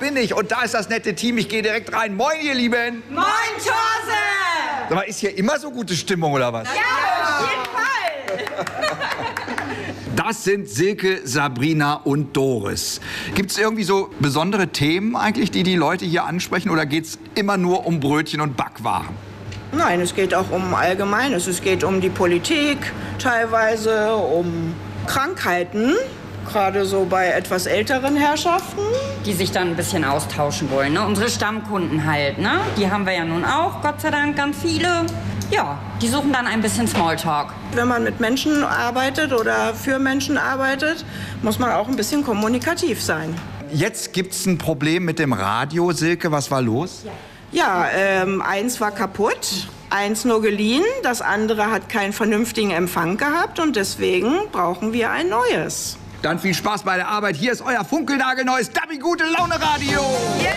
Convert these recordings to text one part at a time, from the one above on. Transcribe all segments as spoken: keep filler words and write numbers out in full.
bin ich. Und da ist das nette Team. Ich gehe direkt rein. Moin, ihr Lieben. Moin, Thorse. Sag mal, ist hier immer so gute Stimmung, oder was? Ja, auf jeden Fall. Das sind Silke, Sabrina und Doris. Gibt es irgendwie so besondere Themen eigentlich, die die Leute hier ansprechen? Oder geht es immer nur um Brötchen und Backwaren? Nein, es geht auch um Allgemeines. Es geht um die Politik, teilweise um Krankheiten, gerade so bei etwas älteren Herrschaften. Die sich dann ein bisschen austauschen wollen, ne? Unsere Stammkunden halt, ne? Die haben wir ja nun auch, Gott sei Dank, ganz viele. Ja, die suchen dann ein bisschen Smalltalk. Wenn man mit Menschen arbeitet oder für Menschen arbeitet, muss man auch ein bisschen kommunikativ sein. Jetzt gibt es ein Problem mit dem Radio, Silke. Was war los? Ja. Ja, ähm, eins war kaputt, eins nur geliehen, das andere hat keinen vernünftigen Empfang gehabt und deswegen brauchen wir ein neues. Dann viel Spaß bei der Arbeit. Hier ist euer funkelnagelneues Dabby Gute Laune Radio. Yeah!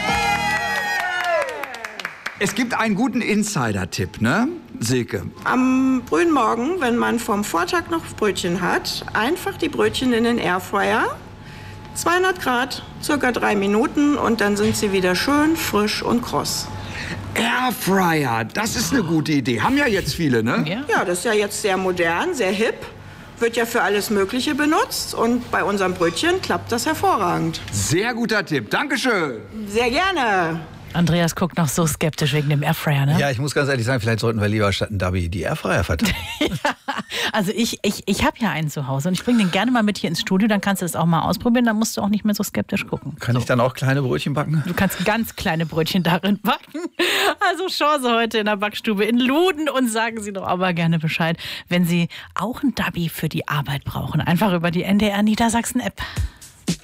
Es gibt einen guten Insider-Tipp, ne, Silke? Am frühen Morgen, wenn man vom Vortag noch Brötchen hat, einfach die Brötchen in den Airfryer. zweihundert Grad, circa drei Minuten und dann sind sie wieder schön, frisch und kross. Airfryer, das ist eine gute Idee. Haben ja jetzt viele, ne? Ja. Ja, das ist ja jetzt sehr modern, sehr hip. Wird ja für alles Mögliche benutzt und bei unserem Brötchen klappt das hervorragend. Sehr guter Tipp, Dankeschön. Sehr gerne. Andreas guckt noch so skeptisch wegen dem Airfryer, ne? Ja, ich muss ganz ehrlich sagen, vielleicht sollten wir lieber statt ein Dabby die Airfryer verteilen. Ja, also ich, ich, ich habe ja einen zu Hause und ich bringe den gerne mal mit hier ins Studio, dann kannst du das auch mal ausprobieren, dann musst du auch nicht mehr so skeptisch gucken. Kann so. ich dann auch kleine Brötchen backen? Du kannst ganz kleine Brötchen darin backen. Also Chance heute in der Backstube in Luden und sagen Sie doch aber gerne Bescheid, wenn Sie auch ein Dabby für die Arbeit brauchen. Einfach über die N D R Niedersachsen App.